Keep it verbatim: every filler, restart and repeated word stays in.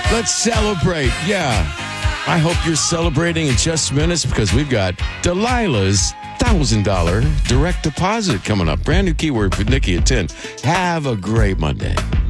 Let's celebrate. Yeah. I hope you're celebrating in just minutes because we've got Delilah's one thousand dollars direct deposit coming up. Brand new keyword for Nikki at ten. Have a great Monday.